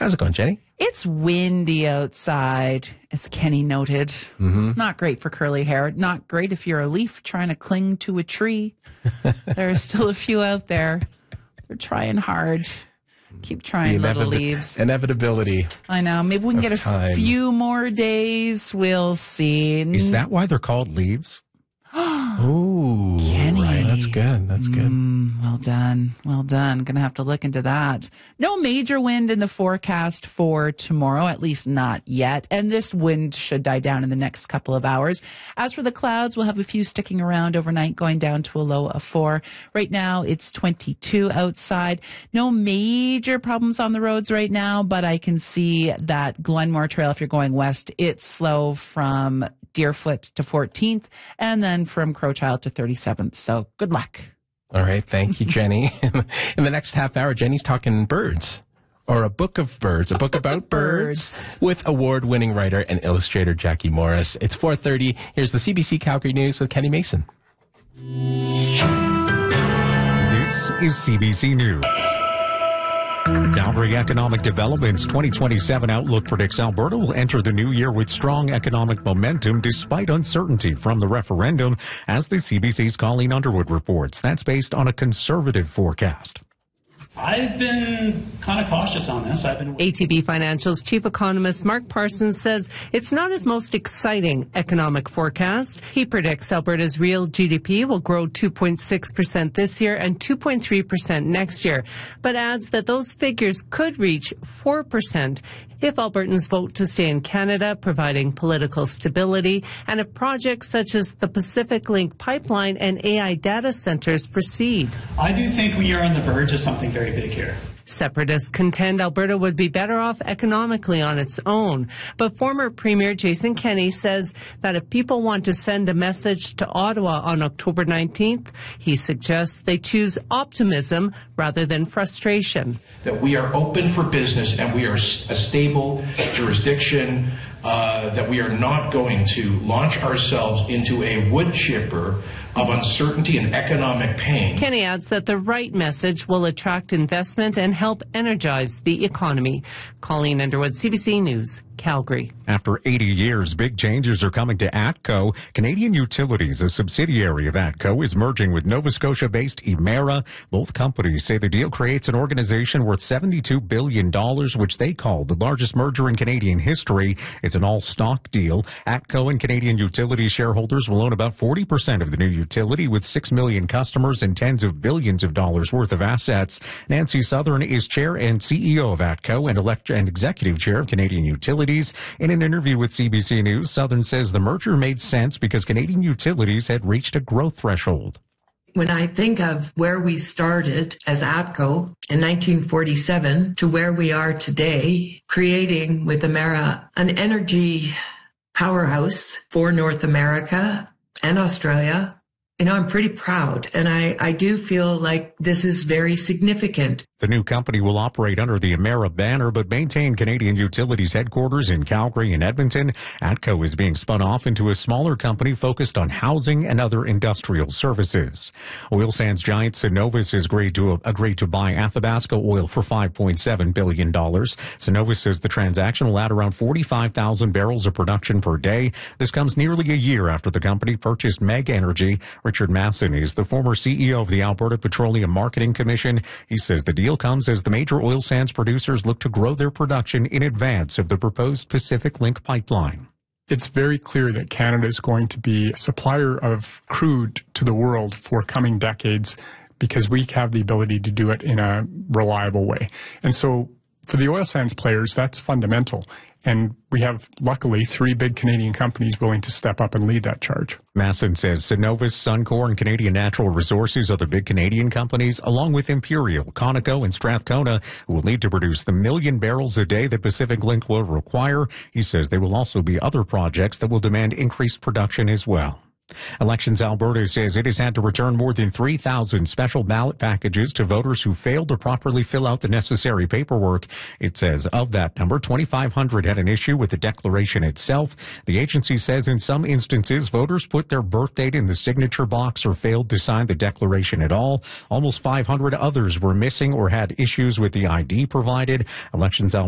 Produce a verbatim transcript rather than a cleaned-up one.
How's it going, Jenny? It's windy outside, as Kenny noted. Mm-hmm. Not great for curly hair. Not great if you're a leaf trying to cling to a tree. There are still a few out there. They're trying hard. Keep trying, little leaves. Inevitability. I know. Maybe we can get a time. few more days. We'll see. Is that why they're called leaves? Ooh, Kenny. Right. That's good. That's good. Mm, well done. Well done. Gonna have to look into that. No major wind in the forecast for tomorrow, at least not yet. And this wind should die down in the next couple of hours. As for the clouds, we'll have a few sticking around overnight, going down to a low of four. Right now, it's twenty-two outside. No major problems on the roads right now, but I can see that Glenmore Trail, if you're going west, it's slow from Deerfoot to fourteenth, and then from Crowchild to thirty-seventh. So good luck. All right. Thank you, Jenny. In the next half hour, Jenny's talking birds, or a book of birds, a book about birds, with award-winning writer and illustrator Jackie Morris. It's four thirty. Here's the C B C Calgary News with Kenny Mason. This is C B C News. Calgary Economic Development's twenty twenty-seven outlook predicts Alberta will enter the new year with strong economic momentum despite uncertainty from the referendum, as the C B C's Colleen Underwood reports. That's based on a conservative forecast. I've been kind of cautious on this. I've been. A T B Financial's chief economist Mark Parsons says it's not his most exciting economic forecast. He predicts Alberta's real G D P will grow two point six percent this year and two point three percent next year, but adds that those figures could reach four percent if Albertans vote to stay in Canada, providing political stability, and if projects such as the Pacific Link pipeline and A I data centers proceed. I do think we are on the verge of something very big here. Separatists contend Alberta would be better off economically on its own. But former Premier Jason Kenney says that if people want to send a message to Ottawa on October nineteenth, he suggests they choose optimism rather than frustration. That we are open for business and we are a stable jurisdiction, uh, that we are not going to launch ourselves into a wood chipper of uncertainty and economic pain. Kenney adds that the right message will attract investment and help energize the economy. Colleen Underwood, C B C News, Calgary. After eighty years, big changes are coming to ATCO. Canadian Utilities, a subsidiary of ATCO, is merging with Nova Scotia-based Emera. Both companies say the deal creates an organization worth seventy-two billion dollars, which they call the largest merger in Canadian history. It's an all-stock deal. ATCO and Canadian Utilities shareholders will own about forty percent of the new utility, with six million customers and tens of billions of dollars worth of assets. Nancy Southern is chair and C E O of ATCO and, elect- and executive chair of Canadian Utilities. In an interview with C B C News, Southern says the merger made sense because Canadian Utilities had reached a growth threshold. When I think of where we started as ATCO in nineteen forty-seven to where we are today, creating with Emera an energy powerhouse for North America and Australia, you know, I'm pretty proud, and I, I do feel like this is very significant. The new company will operate under the Emera banner, but maintain Canadian Utilities headquarters in Calgary and Edmonton. ATCO is being spun off into a smaller company focused on housing and other industrial services. Oil sands giant Cenovus has agreed to, agreed to buy Athabasca Oil for five point seven billion dollars. Cenovus says the transaction will add around forty-five thousand barrels of production per day. This comes nearly a year after the company purchased Meg Energy. Richard Masson is the former C E O of the Alberta Petroleum Marketing Commission. He says the deal comes as the major oil sands producers look to grow their production in advance of the proposed Pacific Link pipeline. It's very clear that Canada is going to be a supplier of crude to the world for coming decades because we have the ability to do it in a reliable way. And so for the oil sands players, that's fundamental. And we have, luckily, three big Canadian companies willing to step up and lead that charge. Masson says Cenovus, Suncor, and Canadian Natural Resources are the big Canadian companies, along with Imperial, Conoco, and Strathcona, who will need to produce the million barrels a day that Pacific Link will require. He says there will also be other projects that will demand increased production as well. Elections Alberta says it has had to return more than three thousand special ballot packages to voters who failed to properly fill out the necessary paperwork. It says of that number, twenty-five hundred had an issue with the declaration itself. The agency says in some instances, voters put their birth date in the signature box or failed to sign the declaration at all. Almost five hundred others were missing or had issues with the I D provided. Elections Alberta